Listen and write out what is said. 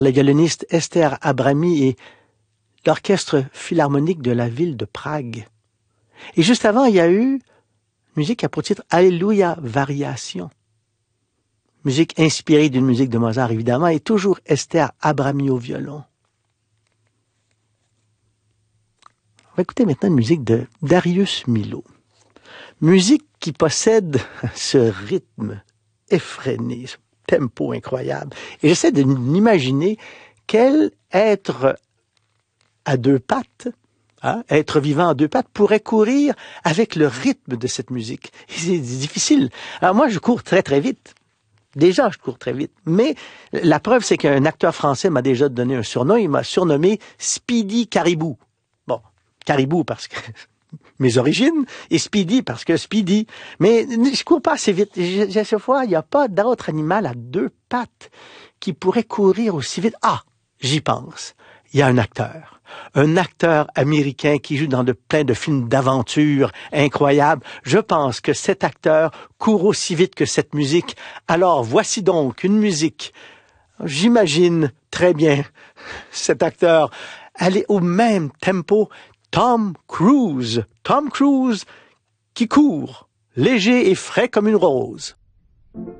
La violoniste Esther Abrami et l'orchestre philharmonique de la ville de Prague. Et juste avant, il y a eu musique qui a pour titre Alléluia Variation. Musique inspirée d'une musique de Mozart, évidemment, et toujours Esther Abrami au violon. On va écouter maintenant une musique de Darius Milhaud. Musique qui possède ce rythme effréné, ce tempo incroyable. Et j'essaie de m'imaginer quel être à deux pattes, être vivant à deux pattes, pourrait courir avec le rythme de cette musique. C'est difficile. Alors moi, je cours très très vite. Déjà, je cours très vite. Mais la preuve, c'est qu'un acteur français m'a déjà donné un surnom. Il m'a surnommé Speedy Caribou. Bon, Caribou parce que mes origines, et Speedy parce que Speedy. Mais je cours pas assez vite. À chaque fois, il n'y a pas d'autre animal à deux pattes qui pourrait courir aussi vite. Ah, j'y pense. Il y a un acteur américain qui joue dans plein de films d'aventure incroyables. Je pense que cet acteur court aussi vite que cette musique. Alors, voici donc une musique. J'imagine très bien cet acteur aller au même tempo. Tom Cruise qui court, léger et frais comme une rose.